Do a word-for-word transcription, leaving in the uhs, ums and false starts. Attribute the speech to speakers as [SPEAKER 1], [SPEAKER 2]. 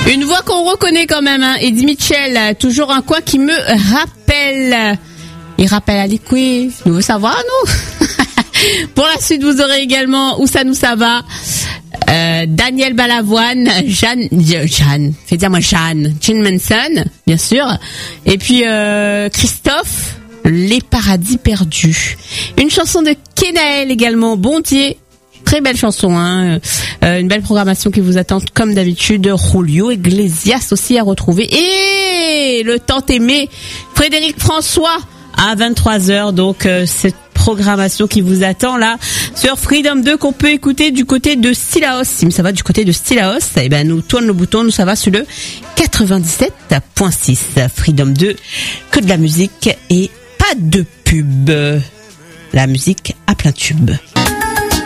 [SPEAKER 1] Une voix qu'on reconnaît quand même, hein. Eddie Mitchell, toujours un coin qui me rappelle. Il rappelle à l'écoué. Nous veut savoir, nous. Pour la suite, vous aurez également Où ça nous ça va. Euh, Daniel Balavoine, Jeanne, Jeanne, fais dire moi Jeanne, Jean Manson, bien sûr. Et puis euh, Christophe, Les Paradis Perdus. Une chanson de Kenaël également, Bondier. Très belle chanson, hein. Euh, une belle programmation qui vous attend comme d'habitude. Julio Iglesias aussi à retrouver. Et le tant aimé Frédéric François à vingt-trois heures. Donc euh, cette programmation qui vous attend là sur Freedom deux qu'on peut écouter du côté de Stillaos. Si ça va du côté de Stillaos, eh ben nous tourne le bouton, nous ça va sur le quatre-vingt-dix-sept virgule six. Freedom deux, que de la musique et pas de pub. La musique à plein tube.